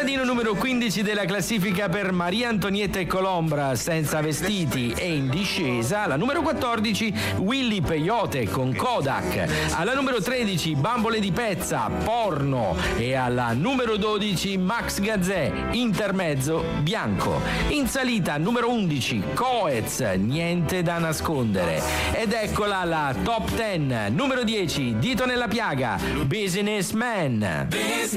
Gradino numero 15 della classifica per Maria Antonietta e Colombra, Senza vestiti, e in discesa la numero 14 Willy Peyote con Kodak, alla numero 13 Bambole di Pezza, Porno, e alla numero 12 Max Gazzè, Intermezzo Bianco. In salita numero 11 Coez, Niente da nascondere. Ed eccola la top 10, numero 10 Dito nella piaga, Businessman.